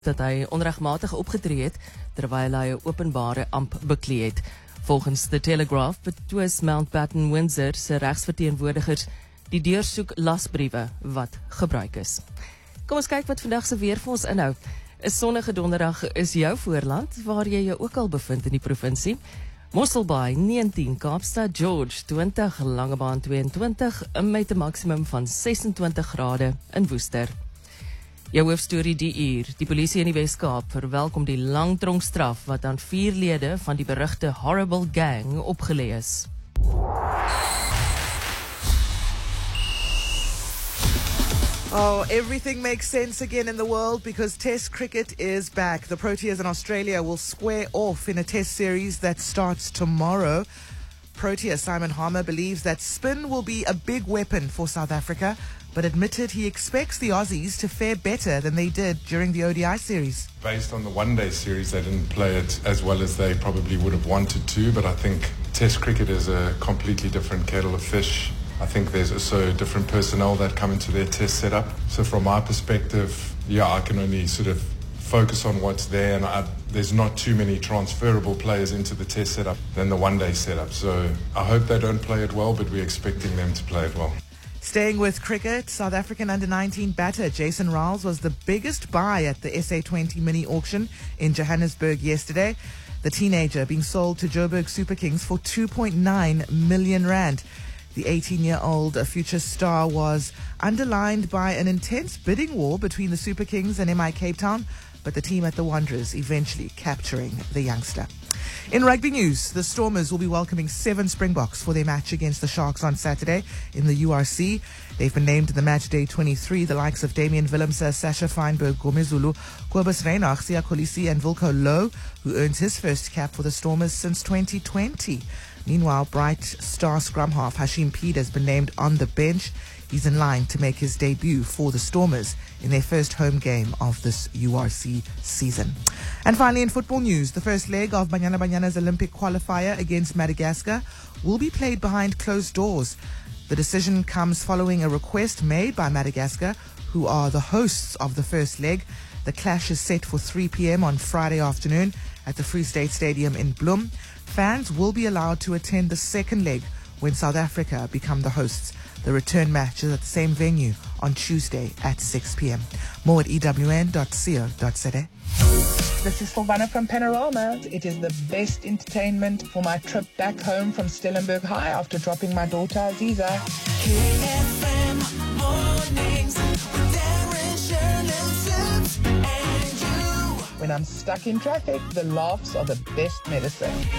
dat hy onregmatig opgetree het terwyl hy 'n openbare amp beklee het. Volgens The Telegraph betwis Mountbatten Windsor se regsverteenwoordigers die deursoek lasbriewe wat gebruik is. Kom ons kyk wat vandag se weer vir ons inhou. 'n Sonnige donderdag is jou voorland waar jy jou ook al bevind in die provinsie. Mosselbaai 19, Kaapstad George 20, Langebaan 22 met 'n maksimum van 26 grade in Woester. Jou hoofstorie die uur. Die polisie in die Wes-Kaap verwelkom die langtronkstraf wat aan 4 lede van die berugte Horrible Gang opgelê is. Oh, everything makes sense again in the world because Test cricket is back. The Proteas in Australia will square off in a Test series that starts tomorrow. Protea Simon Harmer believes that spin will be a big weapon for South Africa, but admitted he expects the Aussies to fare better than they did during the ODI series. Based on the one-day series, they didn't play it as well as they probably would have wanted to, but I think Test cricket is a completely different kettle of fish. I think there's also different personnel that come into their Test setup. So from my perspective, I can only sort of focus on what's there, and there's not too many transferable players into the Test setup than the one-day setup. So I hope they don't play it well, but we're expecting them to play it well. Staying with cricket, South African under-19 batter Jason Riles was the biggest buy at the SA20 mini auction in Johannesburg yesterday. The teenager being sold to Joburg Super Kings for 2.9 million rand. The 18-year-old future star was underlined by an intense bidding war between the Super Kings and MI Cape Town, but the team at the Wanderers eventually capturing the youngster. In rugby news, the Stormers will be welcoming 7 Springboks for their match against the Sharks on Saturday in the URC. They've been named in the match day 23, the likes of Damian Willemse, Sasha Feinberg, Gomezulu, Kobus Reinach, Sia Kolisi and Wilco Low, who earns his first cap for the Stormers since 2020. Meanwhile, bright star scrum half Hashim Peed has been named on the bench. He's in line to make his debut for the Stormers in their first home game of this URC season. And finally, in football news, the first leg of Banyana Banyana's Olympic qualifier against Madagascar will be played behind closed doors. The decision comes following a request made by Madagascar, who are the hosts of the first leg. The clash is set for 3 p.m. on Friday afternoon at the Free State Stadium in Bloem. Fans will be allowed to attend the second leg when South Africa become the hosts. The return match is at the same venue on Tuesday at 6 p.m. More at ewn.co.za. This is Silvana from Panorama. It is the best entertainment for my trip back home from Stellenberg High after dropping my daughter Aziza. KFM mornings with Darren, Shirley, Sims, and you. When I'm stuck in traffic, the laughs are the best medicine.